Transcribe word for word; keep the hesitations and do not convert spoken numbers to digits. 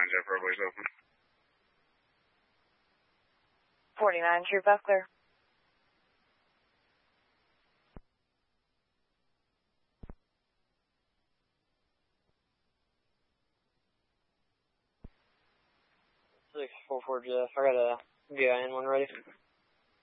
Jeff Roadway's open. forty-nine, True Buckler. six four four Jeff, I got a V I N one ready.